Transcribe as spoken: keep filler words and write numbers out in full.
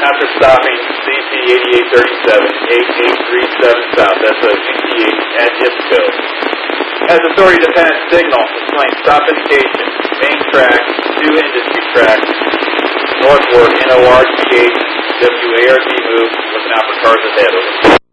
after stopping C P eighty-eight thirty-seven, eighty-eight thirty-seven South, that's a C P eight at IPSCO. Has authority to pass signal, displaying stop indication, main track, two industry tracks, northward, N O R T H, W A R D move, looking out for cars ahead. Over.